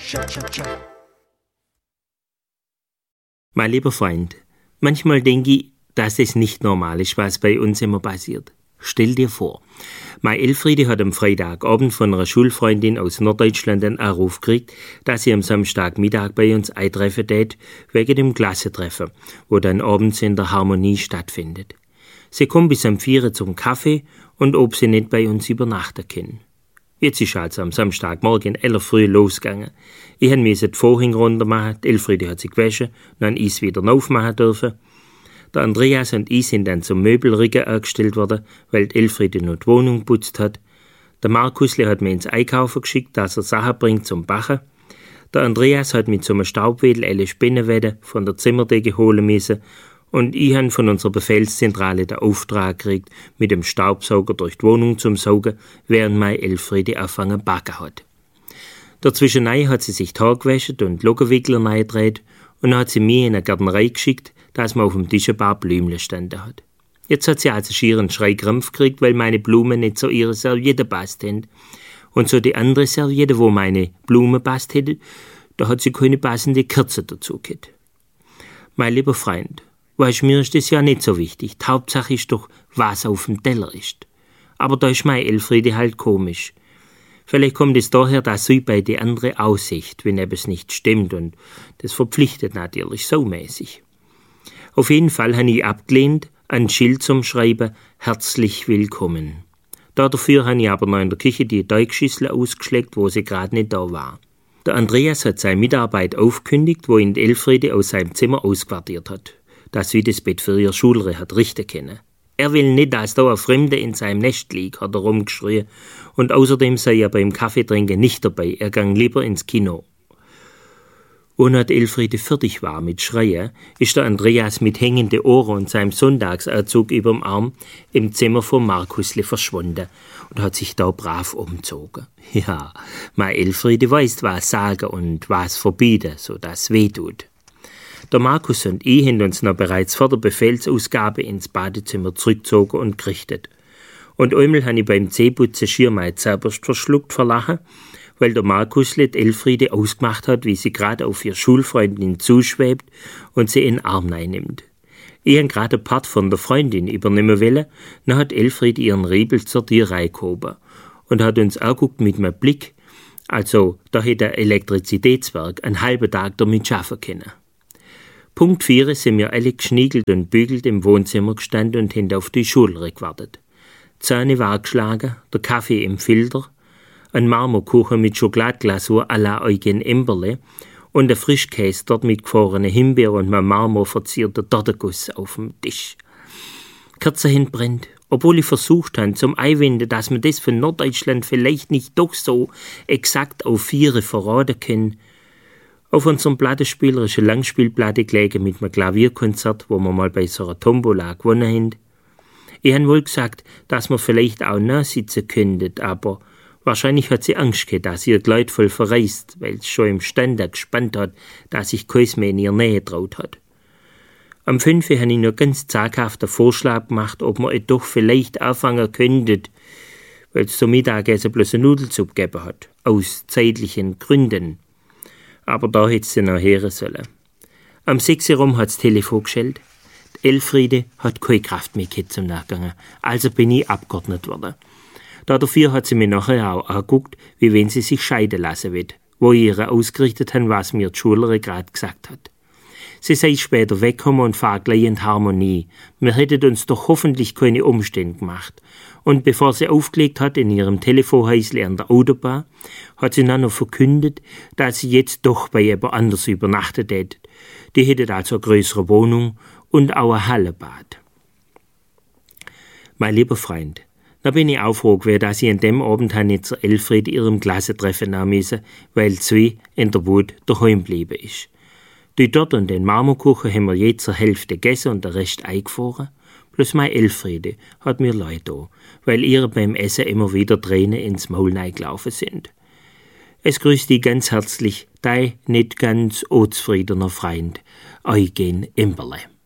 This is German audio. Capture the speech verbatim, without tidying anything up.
Mein lieber Freund, manchmal denke ich, dass es nicht normal ist, was bei uns immer passiert. Stell dir vor, meine Elfriede hat am Freitagabend von einer Schulfreundin aus Norddeutschland einen Anruf gekriegt, dass sie am Samstagmittag bei uns eintreffen tät, wegen dem Klassentreffen, wo dann abends in der Harmonie stattfindet. Sie kommt bis am vier zum Kaffee und ob sie nicht bei uns übernachten können. Jetzt ist also am Samstagmorgen eller früh losgegangen. Ich musste die Vorhänge runter machen, die Elfriede hat sich gewaschen, dann ist wieder aufmachen dürfen. Der Andreas und ich sind dann zum Möbelrücken angestellt worden, weil die Elfriede noch die Wohnung geputzt hat. Der Markusle hat mir ins Einkaufen geschickt, dass er Sachen bringt zum Bachen. Der Andreas hat mit so einem Staubwedel alle Spinnenweben von der Zimmerdecke holen müssen und ich habe von unserer Befehlszentrale den Auftrag gekriegt, mit dem Staubsauger durch die Wohnung zum Saugen, während meine Elfriede angefangen backen hat. Dazwischen hat sie sich die Haare gewaschen und Lockenwickler reingedreht und dann hat sie mir in eine Gärtnerei geschickt, dass man auf dem Tisch ein paar Blümchen standen hat. Jetzt hat sie also schier einen Schreikrampf gekriegt, weil meine Blumen nicht zu ihrer Serviette passt haben. Und so die andere Serviette, wo meine Blume passt hätte, da hat sie keine passende Kerze dazu gehabt. Mein lieber Freund, weißt, mir ist das ja nicht so wichtig. Die Hauptsache ist doch, was auf dem Teller ist. Aber da ist meine Elfriede halt komisch. Vielleicht kommt es daher, dass sie bei die andere aussieht, wenn etwas nicht stimmt, und das verpflichtet natürlich so mäßig. Auf jeden Fall habe ich abgelehnt, ein Schild zum Schreiben, herzlich willkommen. Dafür habe ich aber noch in der Küche die Teigschüssel ausgeschleckt, wo sie gerade nicht da war. Der Andreas hat seine Mitarbeit aufgekündigt, wo ihn die Elfriede aus seinem Zimmer ausquartiert hat, dass sie das Bett für ihr Schulre hat richten können. Er will nicht, dass da ein Fremder in seinem Nest liegt, hat er rumgeschrien, und außerdem sei er beim Kaffeetrinken nicht dabei, er ging lieber ins Kino. Und als Elfriede fertig war mit Schreien, ist der Andreas mit hängenden Ohren und seinem Sonntagsanzug überm Arm im Zimmer von Markusle verschwunden und hat sich da brav umgezogen. Ja, meine Elfriede weiß, was sagen und was verbieten, so dass es weh tut. Der Markus und ich haben uns noch bereits vor der Befehlsausgabe ins Badezimmer zurückgezogen und gerichtet. Und einmal habe ich beim Zähneputzen schier meine Zahnbürste verschluckt vor Lachen, weil der Markusle die Elfriede ausgemacht hat, wie sie gerade auf ihre Schulfreundin zuschwebt und sie in den Arm einnimmt. Ich habe gerade den Part von der Freundin übernehmen wollen, dann hat Elfriede ihren Riebel zur Tür reingehoben und hat uns angeguckt mit einem Blick, also da hätte der Elektrizitätswerk einen halben Tag damit arbeiten können. Punkt vier sind wir alle geschniegelt und bügelt im Wohnzimmer gestanden und haben auf die Schule gewartet. Die Zähne war geschlagen, der Kaffee im Filter, ein Marmorkuchen mit Schokoladeglasur à la Eugen Emberle und der Frischkäse dort mit gefrorenen Himbeer und einem marmorverzierten Tortenguss auf dem Tisch. Kerze hinbrennt, obwohl ich versucht habe, zum Einwenden, dass man das von Norddeutschland vielleicht nicht doch so exakt auf Viere verraten kann. Auf unserem Plattenspieler ist eine Langspielplatte gelegen mit einem Klavierkonzert, wo wir mal bei so einer Tombola gewonnen haben. Ich habe wohl gesagt, dass wir vielleicht auch nachsitzen könnten, aber wahrscheinlich hat sie Angst gehabt, dass ihr die Leute voll verreist, weil es schon im Ständer gespannt hat, dass sich keins mehr in ihre Nähe traut hat. Am fünf habe ich noch ganz zaghaft den Vorschlag gemacht, ob wir doch vielleicht anfangen könnten, weil es zum Mittagessen bloß eine Nudelsuppe gegeben hat, aus zeitlichen Gründen. Aber da hätte sie noch hören sollen. Am sechs herum hat das Telefon geschellt. Die Elfriede hat keine Kraft mehr gehabt zum Nachgehen, also bin ich abgeordnet worden. Dafür hat sie mir nachher auch angeguckt, wie wenn sie sich scheiden lassen will, wo ich ihr ausgerichtet habe, was mir die Schulere gerade gesagt hat. Sie sei später weggekommen und fahr gleich in die Harmonie. Wir hätten uns doch hoffentlich keine Umstände gemacht. Und bevor sie aufgelegt hat in ihrem Telefonhäusle an der Autobahn, hat sie dann noch verkündet, dass sie jetzt doch bei jemand anders übernachtet hätte. Die hätte also eine größere Wohnung und auch ein Hallenbad. Mein lieber Freund, da bin ich auch froh gewesen, dass ich an dem Abend nicht zur Elfriede ihrem Klassentreffen nehmen müssen, weil zwei in der Wut daheim geblieben ist. Die dort und den Marmorkuchen haben wir je zur Hälfte gegessen und den Rest eingefahren. Bloß meine Elfriede hat mir leid da, weil ihr beim Essen immer wieder Tränen ins Maul gelaufen sind. Es grüßt dich ganz herzlich, dein nicht ganz unzufriedener Freund, Eugen Emberle.